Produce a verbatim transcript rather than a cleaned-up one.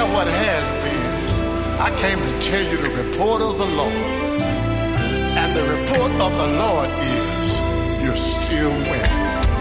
care what has been. I came to tell you the report of the Lord. And the report of the Lord is you're still winning.